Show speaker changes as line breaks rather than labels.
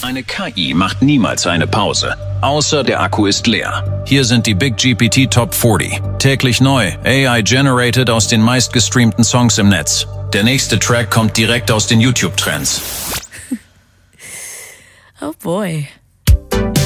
Eine KI macht niemals eine Pause, außer der Akku ist leer. Hier sind die Big GPT Top 40. Täglich neu, AI-generated aus den meistgestreamten Songs im Netz. Der nächste Track kommt direkt aus den YouTube-Trends.
Oh boy.